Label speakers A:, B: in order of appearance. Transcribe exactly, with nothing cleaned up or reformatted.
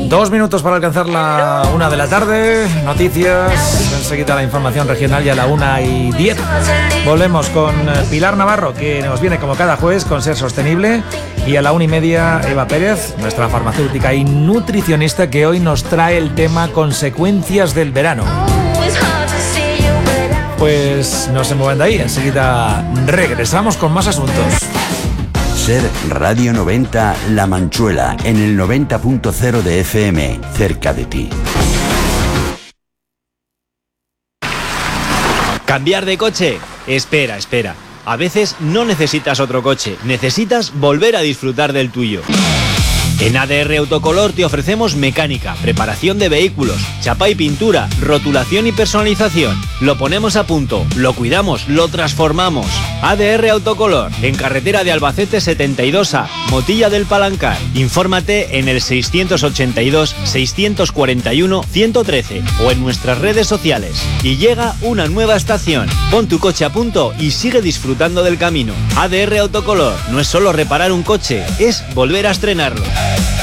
A: Dos minutos para alcanzar la una de la tarde. Noticias, enseguida la información regional y a la una y diez. Volvemos con Pilar Navarro, que nos viene como cada jueves con Ser Sostenible. Y a la una y media, Eva Pérez, nuestra farmacéutica y nutricionista, que hoy nos trae el tema consecuencias del verano. Pues no se muevan de ahí, enseguida regresamos con más asuntos.
B: Ser Radio noventa La Manchuela, en el noventa punto cero de F M, cerca de ti.
C: ¿Cambiar de coche? Espera, espera. A veces no necesitas otro coche, necesitas volver a disfrutar del tuyo. En A D R Autocolor te ofrecemos mecánica, preparación de vehículos, chapa y pintura, rotulación y personalización. Lo ponemos a punto, lo cuidamos, lo transformamos. A D R Autocolor, en carretera de Albacete setenta y dos A, Motilla del Palancar. Infórmate en el seiscientos ochenta y dos, seiscientos cuarenta y uno, ciento trece o en nuestras redes sociales. Y llega una nueva estación. Pon tu coche a punto y sigue disfrutando del camino. A D R Autocolor no es solo reparar un coche, es volver a estrenarlo.